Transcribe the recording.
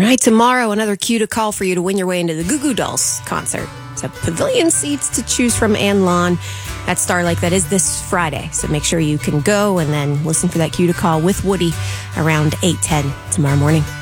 right, tomorrow, another cue to call for you to win your way into the Goo Goo Dolls concert. It's a pavilion seats to choose from and lawn at Starlake. That is this Friday. So make sure you can go and then listen for that cue to call with Woody around 8:10 tomorrow morning.